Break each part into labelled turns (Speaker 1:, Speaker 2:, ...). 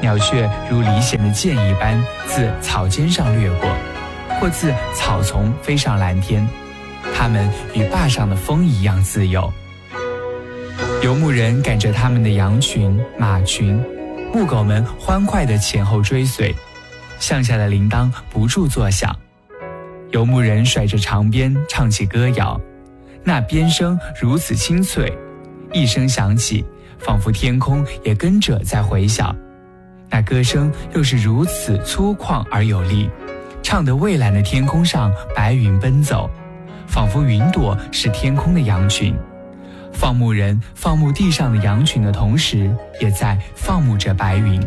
Speaker 1: 鸟雀如离弦的箭一般自草尖上掠过，或自草丛飞上蓝天，它们与坝上的风一样自由。游牧人赶着他们的羊群、马群，牧狗们欢快地前后追随，巷下的铃铛不住作响。游牧人甩着长鞭唱起歌谣，那鞭声如此清脆，一声响起，仿佛天空也跟着在回响。那歌声又是如此粗犷而有力，唱得蔚蓝的天空上白云奔走，仿佛云朵是天空的羊群。放牧人放牧地上的羊群的同时，也在放牧着白云。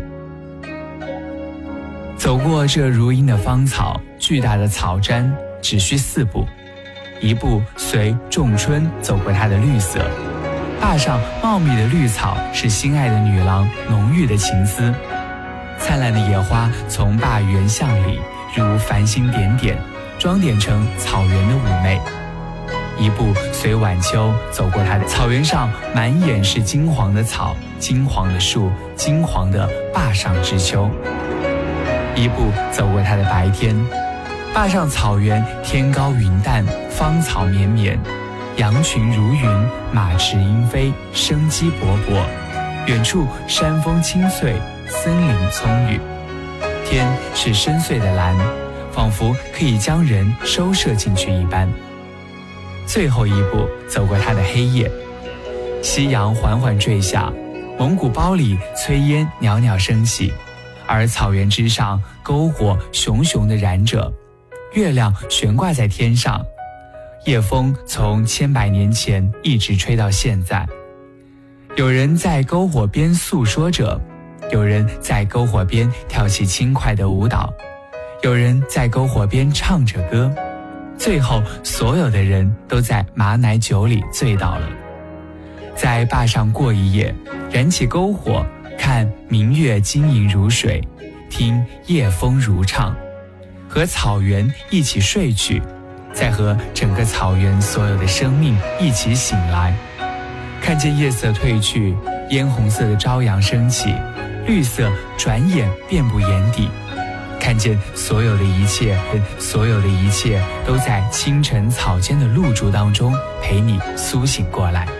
Speaker 1: 走过这如茵的芳草，巨大的草毡只需4步，一步随仲春走过它的绿色，坝上茂密的绿草是心爱的女郎浓郁的情思，灿烂的野花从坝原巷里如繁星点点，装点成草原的妩媚。一步随晚秋走过它的草原上，满眼是金黄的草、金黄的树、金黄的坝上之秋。一步走过它的白天，坝上草原天高云淡，芳草绵绵，羊群如云，马驰莺飞，生机勃勃。远处山峰青翠，森林葱郁，天是深邃的蓝，仿佛可以将人收摄进去一般。最后一步走过它的黑夜，夕阳缓缓坠下，蒙古包里炊烟袅袅升起，而草原之上篝火熊熊地燃着，月亮悬挂在天上，夜风从千百年前一直吹到现在。有人在篝火边诉说着，有人在篝火边跳起轻快的舞蹈，有人在篝火边唱着歌，最后所有的人都在马奶酒里醉倒了。在坝上过一夜，燃起篝火，看明月晶莹如水，听夜风如唱，和草原一起睡去，再和整个草原所有的生命一起醒来。看见夜色褪去，嫣红色的朝阳升起，绿色转眼遍布眼底，看见所有的一切都在清晨草间的露珠当中陪你苏醒过来。